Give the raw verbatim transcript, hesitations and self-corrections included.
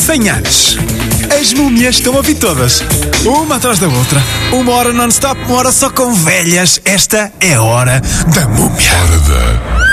cem anos. As múmias estão a vir todas, uma atrás da outra. Uma hora non-stop, uma hora só com velhas. Esta é a hora da múmia. Hora da